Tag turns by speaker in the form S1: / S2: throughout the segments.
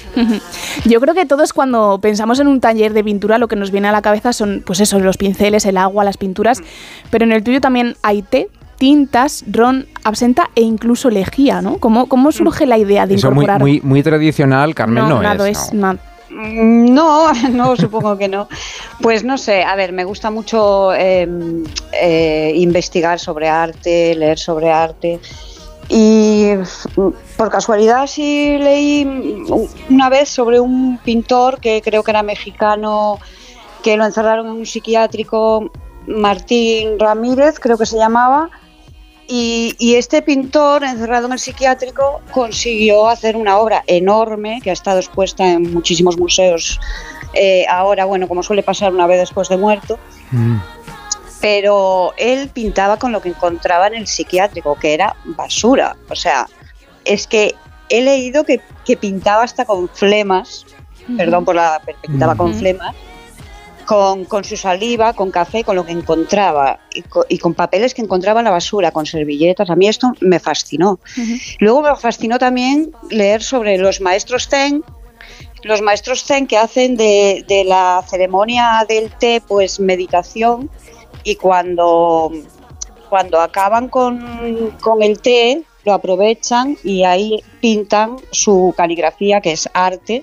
S1: Yo creo que todos cuando pensamos en un taller de pintura lo que nos viene a la cabeza son, pues eso, los pinceles, el agua, las pinturas, pero en el tuyo también hay té, tintas, ron, absenta e incluso lejía, ¿no? ¿Cómo surge la idea de incorporar?
S2: Eso muy tradicional, Carmen, no es.
S1: No.
S3: No, supongo que no. Pues no sé, a ver, me gusta mucho investigar sobre arte, leer sobre arte. Y por casualidad sí leí una vez sobre un pintor que creo que era mexicano, que lo encerraron en un psiquiátrico, Martín Ramírez, creo que se llamaba, y este pintor encerrado en el psiquiátrico consiguió hacer una obra enorme que ha estado expuesta en muchísimos museos ahora, bueno, como suele pasar una vez después de muerto. Pero él pintaba con lo que encontraba en el psiquiátrico, que era basura. O sea, es que he leído que pintaba hasta con flemas, perdón por la... pintaba con flemas, con su saliva, con café, con lo que encontraba, y con papeles que encontraba en la basura, con servilletas. A mí esto me fascinó. Luego me fascinó también leer sobre los maestros zen que hacen de la ceremonia del té, pues meditación. Y cuando acaban con el té, lo aprovechan y ahí pintan su caligrafía, que es arte,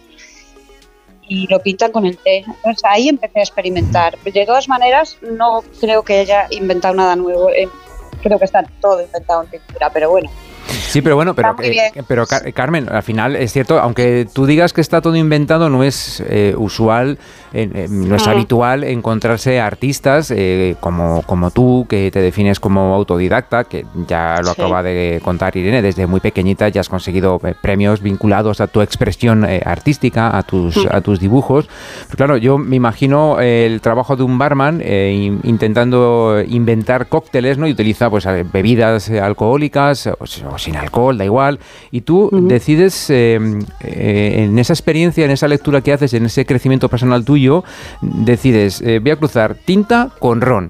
S3: y lo pintan con el té. Entonces ahí empecé a experimentar. De todas maneras, no creo que haya inventado nada nuevo. Creo que está todo inventado en pintura, pero bueno.
S2: Sí, pero bueno, pero Carmen, al final es cierto, aunque tú digas que está todo inventado, no es usual, no es habitual encontrarse artistas como tú, que te defines como autodidacta, que ya lo acaba de contar Irene, desde muy pequeñita ya has conseguido premios vinculados a tu expresión artística, a tus dibujos. Pero claro, yo me imagino el trabajo de un barman intentando inventar cócteles, ¿no? Y utiliza pues bebidas alcohólicas o sin alcohol, da igual, y tú decides en esa experiencia, en esa lectura que haces, en ese crecimiento personal tuyo, decides, voy a cruzar tinta con ron.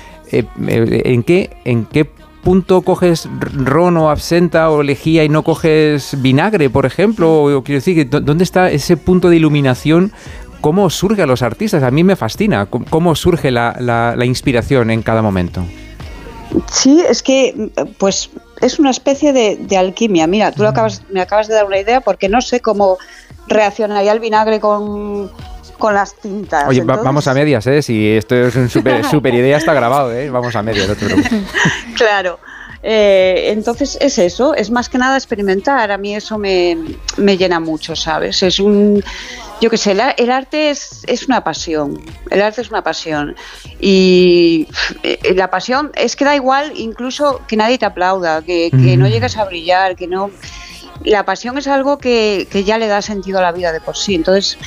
S2: ¿En qué punto coges ron o absenta o lejía y no coges vinagre, por ejemplo? O quiero decir, ¿dónde está ese punto de iluminación? ¿Cómo surge a los artistas? A mí me fascina. ¿Cómo surge la inspiración en cada momento?
S3: Sí, es que pues es una especie de alquimia. Mira, tú me acabas de dar una idea, porque no sé cómo reaccionaría el vinagre con las tintas.
S2: Oye, vamos a medias, si esto es un super idea, está grabado, vamos a medias, no te preocupes.
S3: Claro. Entonces es eso, es más que nada experimentar. A mí eso me llena mucho, ¿sabes? Es yo qué sé, el arte es una pasión. El arte es una pasión. Y la pasión es que da igual incluso que nadie te aplauda, que no llegues a brillar, que no... La pasión es algo que ya le da sentido a la vida de por sí. Entonces,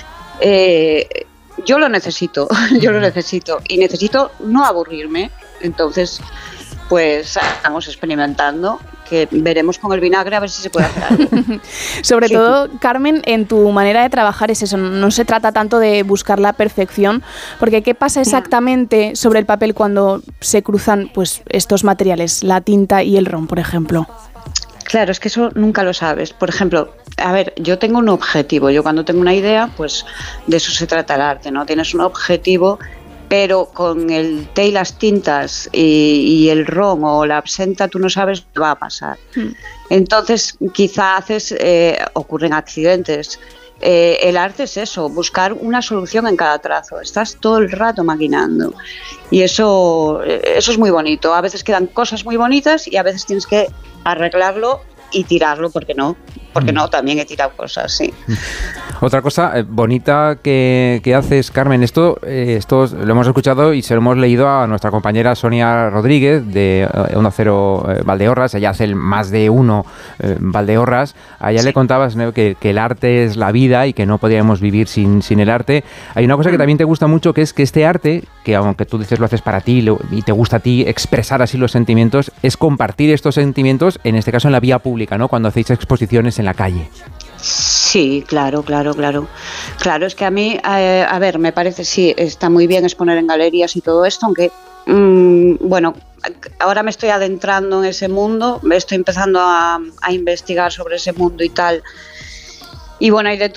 S3: yo lo necesito, y necesito no aburrirme. Entonces, pues estamos experimentando, que veremos con el vinagre a ver si se puede hacer algo.
S1: Sobre todo, Carmen, en tu manera de trabajar es eso, no se trata tanto de buscar la perfección, porque ¿qué pasa exactamente sobre el papel cuando se cruzan pues estos materiales, la tinta y el ron, por ejemplo?
S3: Claro, es que eso nunca lo sabes. Por ejemplo, a ver, yo tengo un objetivo, yo cuando tengo una idea, pues de eso se trata el arte, ¿no? Tienes un objetivo, pero con el té y las tintas y el ron o la absenta tú no sabes qué va a pasar. Entonces quizá ocurren accidentes. El arte es eso, buscar una solución en cada trazo. Estás todo el rato maquinando y eso es muy bonito. A veces quedan cosas muy bonitas y a veces tienes que arreglarlo y tirarlo, porque no, también he tirado cosas, sí.
S2: Otra cosa bonita que haces, Carmen, esto lo hemos escuchado y se lo hemos leído a nuestra compañera Sonia Rodríguez de Onda Cero Valdeorras. Ella hace el más de uno Valdeorras. A ella le contabas, ¿no?, que el arte es la vida y que no podríamos vivir sin el arte. Hay una cosa que también te gusta mucho, que es que este arte, que aunque tú dices lo haces para ti y te gusta a ti expresar así los sentimientos, es compartir estos sentimientos, en este caso en la vía pública, ¿no?, cuando hacéis exposiciones en la calle.
S3: Sí, claro. Claro, es que a mí, a ver, me parece, sí, está muy bien exponer en galerías y todo esto, aunque, bueno, ahora me estoy adentrando en ese mundo, estoy empezando a investigar sobre ese mundo y tal. Y bueno, hay de